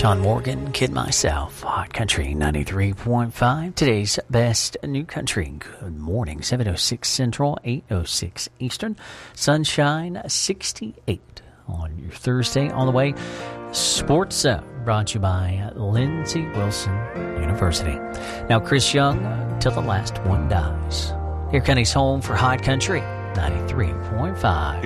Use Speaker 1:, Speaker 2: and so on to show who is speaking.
Speaker 1: John Morgan, Kid Myself, Hot Country 93.5. Today's best new country. Good morning, 7:06 Central, 8:06 Eastern. Sunshine 68 on your Thursday. On the way, Sports Zone, brought to you by Lindsey Wilson University. Now, Chris Young, Till the Last One Dies. Here County's home for Hot Country 93.5.